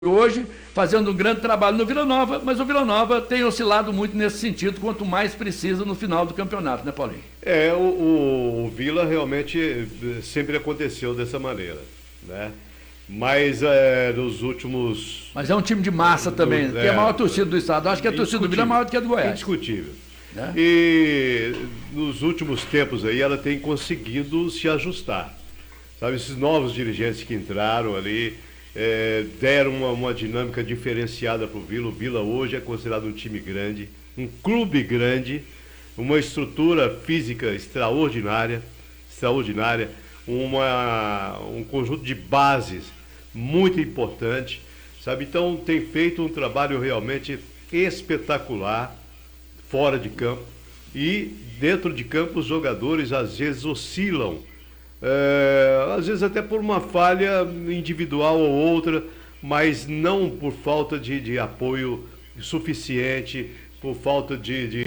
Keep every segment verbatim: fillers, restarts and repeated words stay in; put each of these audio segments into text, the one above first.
hoje, fazendo um grande trabalho no Vila Nova, mas o Vila Nova tem oscilado muito nesse sentido, quanto mais precisa no final do campeonato, né, Paulinho? É, o, o, o Vila realmente sempre aconteceu dessa maneira, né? Mas é, nos últimos... Mas é um time de massa também, do, é, tem a maior torcida do estado. Acho que a torcida do Vila é maior do que a do Goiás. Indiscutível. É? E nos últimos tempos aí ela tem conseguido se ajustar. Sabe, esses novos dirigentes que entraram ali é, deram uma, uma dinâmica diferenciada para o Vila. O Vila hoje é considerado um time grande, um clube grande, uma estrutura física extraordinária, extraordinária, uma, um conjunto de bases muito importante, sabe? Então tem feito um trabalho realmente espetacular fora de campo, e dentro de campo os jogadores às vezes oscilam, é, às vezes até por uma falha individual ou outra, mas não por falta de, de apoio suficiente, por falta de, de,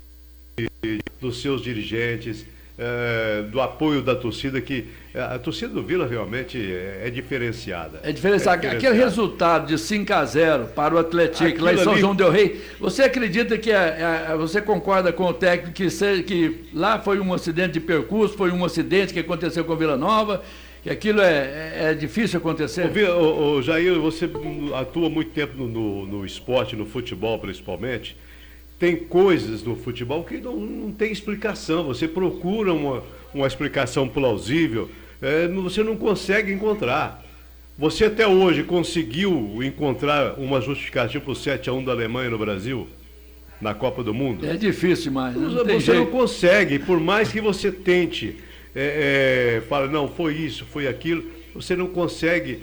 de dos seus dirigentes, é, do apoio da torcida, que a torcida do Vila realmente é, é diferenciada. É diferenciada. É Aquele resultado de cinco a zero para o Atlético lá em São ali... João del Rei, você acredita que, é, é, você concorda com o técnico que, se, que lá foi um acidente de percurso, foi um acidente que aconteceu com o Vila Nova, que aquilo é, é, é difícil acontecer? Ô, ô, ô, Jair, você atua muito tempo no, no, no esporte, no futebol principalmente. Tem coisas no futebol que não, não tem explicação. Você procura uma, uma explicação plausível, é, você não consegue encontrar. Você até hoje conseguiu encontrar uma justificativa para o sete a um da Alemanha no Brasil, na Copa do Mundo? É difícil, mas não você tem você jeito. Não consegue, por mais que você tente, é, é, fala, não, foi isso, foi aquilo, você não consegue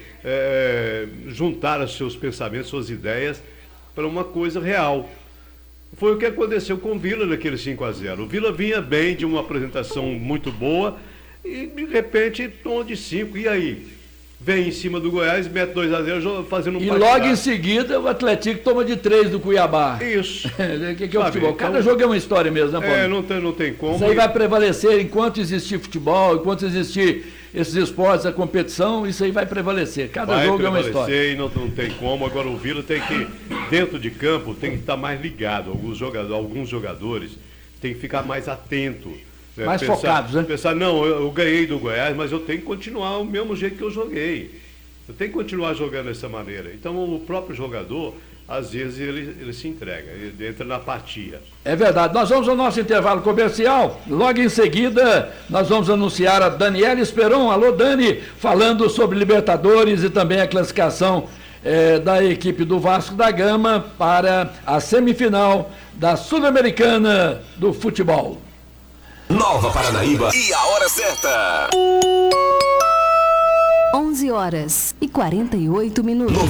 é, juntar os seus pensamentos, suas ideias para uma coisa real. Foi o que aconteceu com o Vila naquele cinco a zero. O Vila vinha bem, de uma apresentação muito boa, e de repente tomou de cinco. E aí? Vem em cima do Goiás, mete dois a zero, fazendo um E partidário. Logo em seguida o Atlético toma de três do Cuiabá. Isso. O que, que é o futebol? Cada então, jogo é uma história mesmo, né, Paulo? É, não tem, não tem como. Isso aí vai prevalecer enquanto existir futebol, enquanto existir esses esportes, a competição, isso aí vai prevalecer. Cada vai jogo é uma história. E não, não tem como. Agora o Vila tem que, dentro de campo, tem que estar mais ligado. Alguns jogadores, alguns jogadores têm que ficar mais atentos. Né? Mais pensar, focados, né? Pensar, não, eu, eu ganhei do Goiás, mas eu tenho que continuar o mesmo jeito que eu joguei. Eu tenho que continuar jogando dessa maneira. Então o próprio jogador, às vezes, ele, ele se entrega, ele entra na apatia. É verdade. Nós vamos ao nosso intervalo comercial. Logo em seguida, nós vamos anunciar a Daniela Esperon. Alô, Dani, falando sobre Libertadores e também a classificação eh, da equipe do Vasco da Gama para a semifinal da Sul-Americana do Futebol. Nova Paranaíba e a hora certa. onze horas e quarenta e oito minutos.